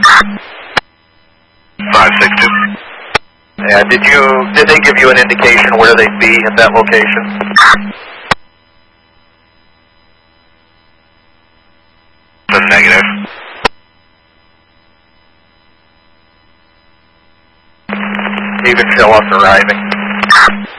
562. Yeah, did they give you an indication where they'd be at that location? The negative. You can show us arriving.